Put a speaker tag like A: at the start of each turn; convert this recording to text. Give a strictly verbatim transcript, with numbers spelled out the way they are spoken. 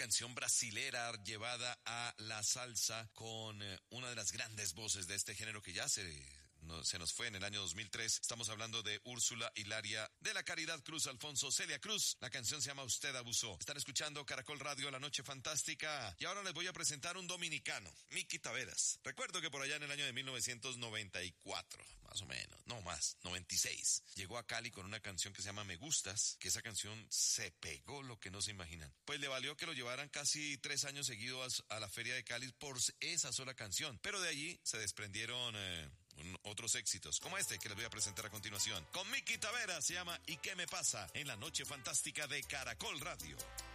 A: canción brasilera llevada a la salsa con eh, una de las grandes voces de este género que ya se... No, se nos fue en el año dos mil tres. Estamos hablando de Úrsula Hilaria de la Caridad Cruz, Alfonso Celia Cruz. La canción se llama Usted Abusó. Están escuchando Caracol Radio, La Noche Fantástica. Y ahora les voy a presentar un dominicano, Mickey Taveras. Recuerdo que por allá en el año de mil novecientos noventa y cuatro, más o menos, no más, noventa y seis, llegó a Cali con una canción que se llama Me Gustas, que esa canción se pegó lo que no se imaginan. Pues le valió que lo llevaran casi tres años seguidos a la Feria de Cali por esa sola canción. Pero de allí se desprendieron... Eh, otros éxitos, como este que les voy a presentar a continuación. Con Mickey Taveras, se llama ¿Y qué me pasa? En la Noche Fantástica de Caracol Radio.